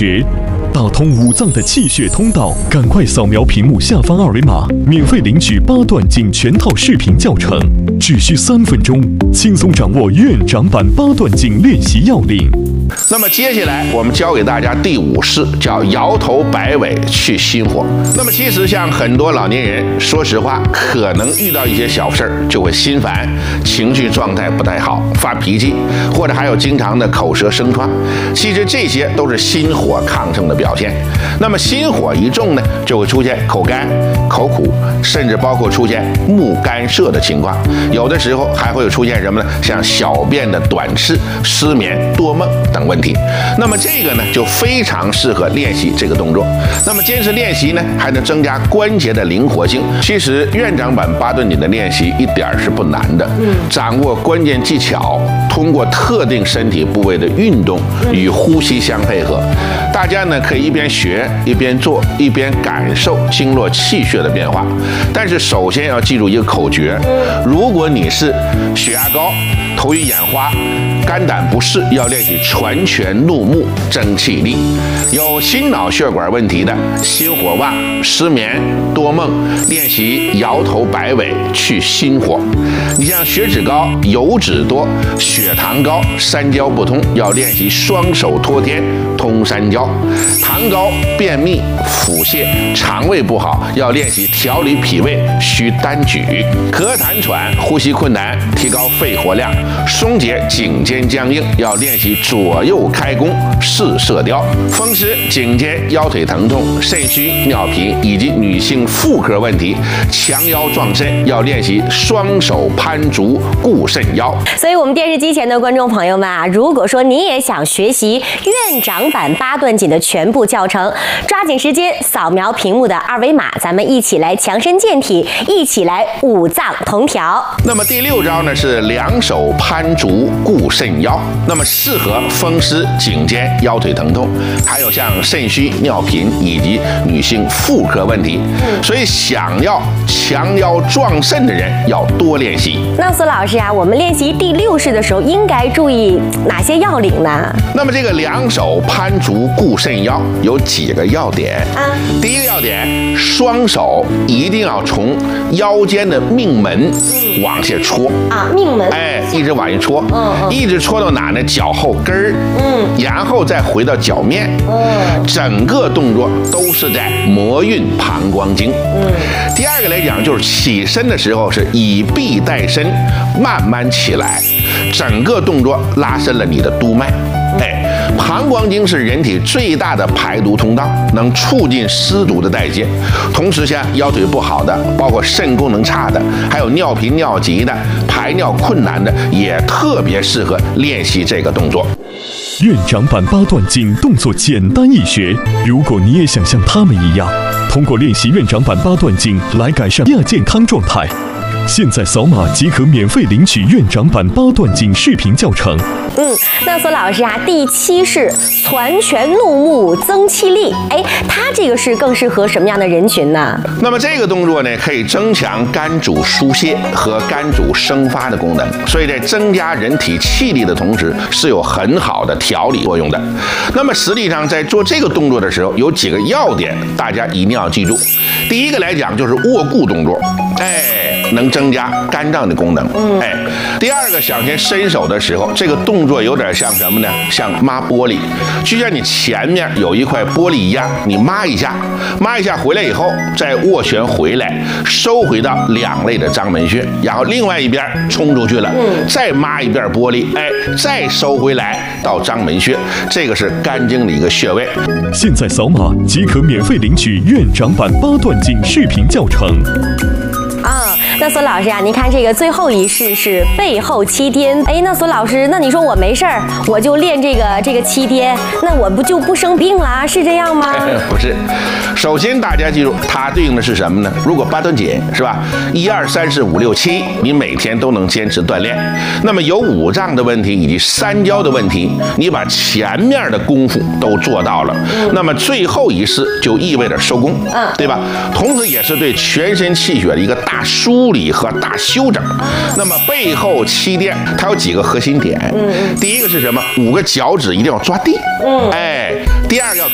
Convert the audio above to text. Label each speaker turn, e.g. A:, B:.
A: 穴，打通五脏的气血通道。赶快扫描屏幕下方二维码，免费领取8段锦全套视频教程，只需3分钟，轻松掌握院长版8段锦练习要领。
B: 那么接下来我们教给大家第5式，叫摇头摆尾去心火。那么其实像很多老年人，说实话，可能遇到一些小事儿就会心烦，情绪状态不太好，发脾气，或者还有经常的口舌生疮。其实这些都是心火亢盛的表现。那么心火一重呢，就会出现口干、口苦，甚至包括出现目干涩的情况。有的时候还会出现什么呢？像小便的短赤、失眠、多梦等问题。那么这个呢，就非常适合练习这个动作。那么坚持练习呢，还能增加关节的灵活性。其实院长版8段锦的练习一点是不难的，掌握关键技巧，通过特定身体部位的运动与呼吸相配合。大家呢可以一边学一边做，一边感受经络气血的变化。但是首先要记住一个口诀：如果你是血压高、头晕眼花、肝胆不适，要练习全拳怒目争气力；有心脑血管问题的，心火旺、失眠、多梦，练习摇头摆尾去心火。你像血脂高、油脂多、血糖高、三焦不通，要练习双手托天通三焦；糖高、便秘、腹泻、肠胃不好，要练习调理脾胃需单举；咳痰喘、呼吸困难，提高肺活量；松解颈肩僵硬，要练习左右开弓试射雕；风湿、颈肩、腰腿疼痛、肾虚、尿频以及女性妇科问题，强腰壮肾，要练习双手攀竹固肾腰。
C: 所以我们电视机前的观众朋友们啊，如果说你也想学习院长版8段锦的全部教程，抓紧时间扫描屏幕的2维码，咱们一起来强身健体，一起来五脏同调。
B: 那么第6招呢是两手攀竹固肾腰，那么适合风湿、颈肩、腰腿疼痛，还有像肾虚、尿频以及女性妇科问题。所以想要强腰壮肾的人要多练习。
C: 那苏老师啊，我们练习第6式的时候应该注意哪些要领呢？
B: 那么这个两手攀竹固肾腰有几个要点啊？第一个要点，双手一定要从腰间的命门往下戳
C: 啊，命门，
B: 一直往下戳，一直戳到哪呢？脚后跟儿，然后再回到脚面，整个动作都是在摩运膀胱经。第二个来讲，就是起身的时候是以臂带身，慢慢起来，整个动作拉伸了你的督脉。膀胱经是人体最大的排毒通道，能促进湿毒的代谢。同时像腰腿不好的，包括肾功能差的，还有尿频尿急的，排尿困难的，也特别适合练习这个动作。
A: 院长版8段锦动作简单易学，如果你也想像他们一样，通过练习院长版8段锦来改善亚健康状态，现在扫码即可免费领取院长版8段锦视频教程。
C: 那苏老师啊，第7式攒拳怒目增气力，它这个是更适合什么样的人群呢？
B: 那么这个动作呢，可以增强肝主疏泄和肝主生发的功能，所以在增加人体气力的同时，是有很好的调理作用的。那么实际上在做这个动作的时候，有几个要点，大家一定要记住。第一个来讲就是握固动作，能增加肝脏的功能。第二个，想先伸手的时候，这个动作有点像什么呢？像抹玻璃，就像你前面有一块玻璃一样，你抹一下回来以后，再握拳回来，收回到两肋的章门穴，然后另外一边冲出去了，再抹一遍玻璃，再收回来到章门穴，这个是肝经的一个穴位。
A: 现在扫码即可免费领取院长版8段锦视频教程。
C: 那苏老师啊，您看这个最后一式是背后七颠，那苏老师，那你说我没事儿，我就练这个七颠，那我就不生病了，是这样吗？
B: 不是，首先大家记住，它对应的是什么呢？如果8段锦是吧，1、2、3、4、5、6、7，你每天都能坚持锻炼，那么有五脏的问题以及三焦的问题，你把前面的功夫都做到了，那么最后一式就意味着收工，对吧？同时也是对全身气血的一个大梳理和大修整。那么背后七颠它有几个核心点，第一个是什么？5个脚趾一定要抓地，第二个要